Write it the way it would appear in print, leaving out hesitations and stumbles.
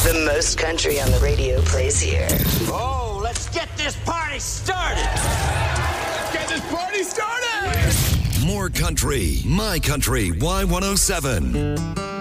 The most country on the radio plays here. Oh, let's get this party started. Get this party started. More country, My Country Y107.